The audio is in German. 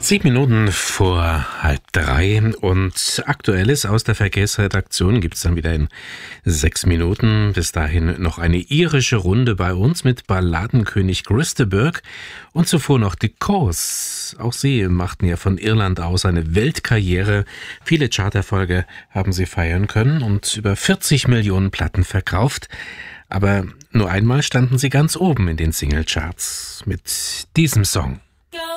7 Minuten vor 2:30 und Aktuelles aus der Verkehrsredaktion gibt's dann wieder in 6 Minuten. Bis dahin noch eine irische Runde bei uns mit Balladenkönig Chris de Burgh und zuvor noch The Course. Auch sie machten ja von Irland aus eine Weltkarriere. Viele Charterfolge haben sie feiern können und über 40 Millionen Platten verkauft. Aber nur einmal standen sie ganz oben in den Singlecharts mit diesem Song.